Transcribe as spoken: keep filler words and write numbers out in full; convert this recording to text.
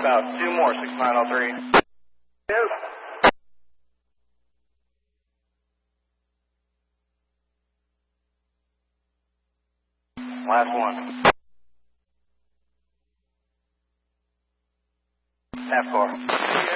about two more, six nine oh three. Yes. Last one. Half car.